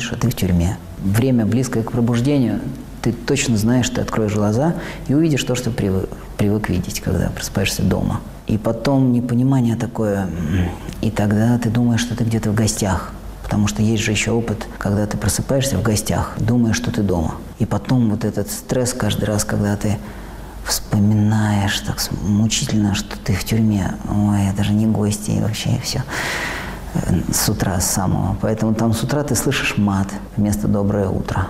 смотришь, а ты в тюрьме. Время, близкое к пробуждению, ты точно знаешь, ты откроешь глаза и увидишь то, что привык видеть, когда просыпаешься дома. И потом непонимание такое, и тогда ты думаешь, что ты где-то в гостях. Потому что есть же еще опыт, когда ты просыпаешься в гостях, думаешь, что ты дома. И потом вот этот стресс каждый раз, когда ты вспоминаешь так мучительно, что ты в тюрьме. Ой, это же не гости, и вообще все. С утра, с самого. Поэтому там с утра ты слышишь мат вместо «доброе утро».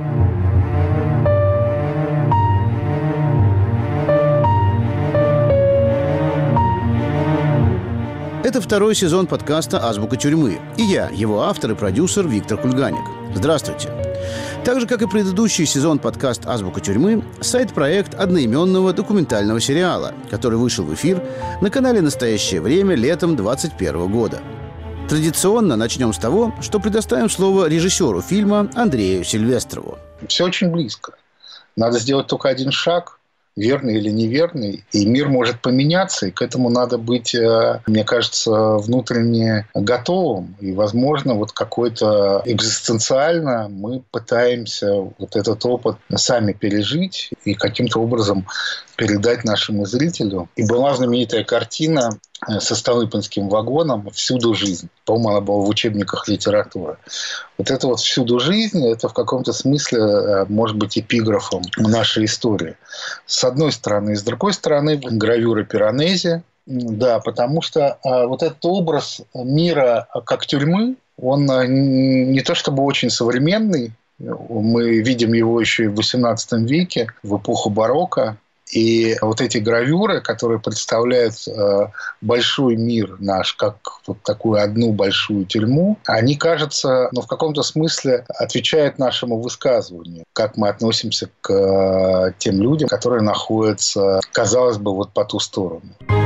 Это второй сезон подкаста «Азбука тюрьмы». И я, его автор и продюсер Виктор Кульганик. Здравствуйте. Так же, как и предыдущий сезон подкаст «Азбука тюрьмы», сайт-проект одноименного документального сериала, который вышел в эфир на канале «Настоящее время» летом 2021 года. Традиционно начнем с того, что предоставим слово режиссеру фильма Андрею Сильвестрову. Все очень близко. Надо сделать только один шаг, верный или неверный, и мир может поменяться, и к этому надо быть, мне кажется, внутренне готовым. И, возможно, вот какой-то экзистенциально мы пытаемся вот этот опыт сами пережить и каким-то образом передать нашему зрителю. И была знаменитая картина со Столыпинским вагоном «Всюду жизнь». По-моему, она была в учебниках литературы. Вот это вот «Всюду жизнь» – это в каком-то смысле может быть эпиграфом нашей истории. С одной стороны. И с другой стороны, гравюра Пиранези. Да, потому что вот этот образ мира как тюрьмы, он не то чтобы очень современный. Мы видим его еще и в XVIII веке, в эпоху барокко. И вот эти гравюры, которые представляют большой мир наш, как вот такую одну большую тюрьму, они, кажется, в каком-то смысле отвечают нашему высказыванию. Как мы относимся к тем людям, которые находятся, казалось бы, вот по ту сторону.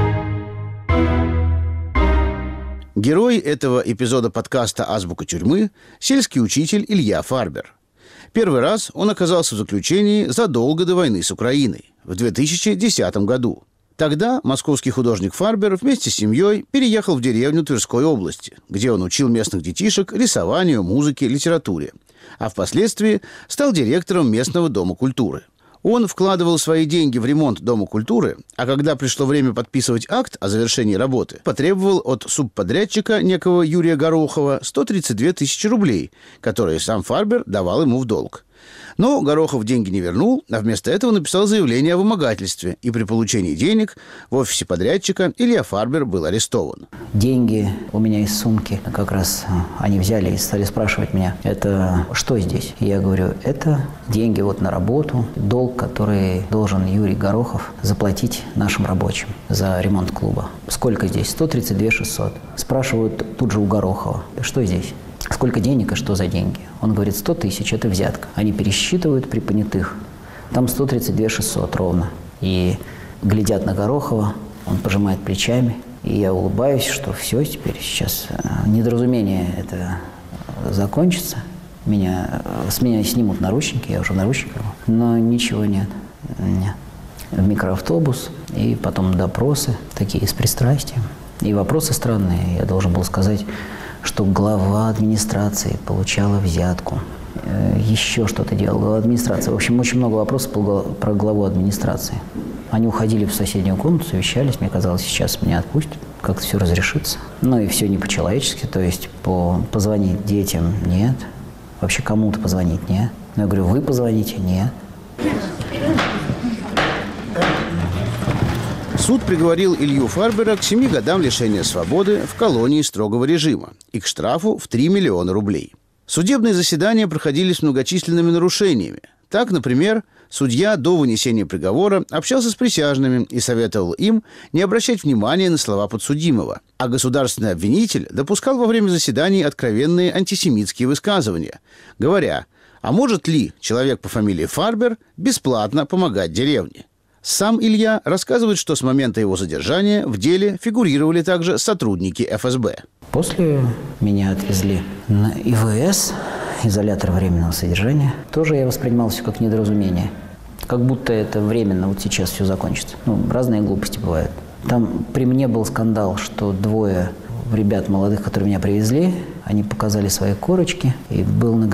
Герой этого эпизода подкаста «Азбука тюрьмы» – сельский учитель Илья Фарбер. Первый раз он оказался в заключении задолго до войны с Украиной, в 2010 году. Тогда московский художник Фарбер вместе с семьей переехал в деревню Тверской области, где он учил местных детишек рисованию, музыке, литературе, а впоследствии стал директором местного дома культуры. Он вкладывал свои деньги в ремонт Дома культуры, а когда пришло время подписывать акт о завершении работы, потребовал от субподрядчика некого Юрия Горохова 132 тысячи рублей, которые сам Фарбер давал ему в долг. Но Горохов деньги не вернул, а вместо этого написал заявление о вымогательстве, и при получении денег в офисе подрядчика Илья Фарбер был арестован. Деньги у меня из сумки, как раз они взяли и стали спрашивать меня, это что здесь? И я говорю, это деньги вот на работу, долг, который должен Юрий Горохов заплатить нашим рабочим за ремонт клуба. Сколько здесь? 132 600. Спрашивают тут же у Горохова, что здесь? Сколько денег и что за деньги? Он говорит, 100 тысяч – это взятка. Они пересчитывают при понятых. Там 132 600 ровно. И глядят на Горохова, он пожимает плечами. И я улыбаюсь, что все, теперь сейчас недоразумение это закончится. С меня снимут наручники, я уже в наручниках. Но ничего нет. Нет. В микроавтобус, и потом допросы, такие с пристрастием. И вопросы странные. Я должен был сказать, что глава администрации получала взятку, еще что-то делала глава администрации. В общем, очень много вопросов про главу администрации. Они уходили в соседнюю комнату, совещались. Мне казалось, сейчас меня отпустят, как-то все разрешится. Ну и все не по-человечески, то есть позвонить детям – нет. Вообще кому-то позвонить – нет. Но я говорю, вы позвоните – нет. Суд приговорил Илью Фарбера к 7 годам лишения свободы в колонии строгого режима и к штрафу в 3 миллиона рублей. Судебные заседания проходили с многочисленными нарушениями. Так, например, судья до вынесения приговора общался с присяжными и советовал им не обращать внимания на слова подсудимого. А государственный обвинитель допускал во время заседаний откровенные антисемитские высказывания, говоря, а может ли человек по фамилии Фарбер бесплатно помогать деревне? Сам Илья рассказывает, что с момента его задержания в деле фигурировали также сотрудники ФСБ. После меня отвезли на ИВС, изолятор временного содержания. Тоже я воспринимал все как недоразумение. Как будто это временно, вот сейчас все закончится. Разные глупости бывают. Там при мне был скандал, что двое ребят молодых, которые меня привезли, они показали свои корочки, и был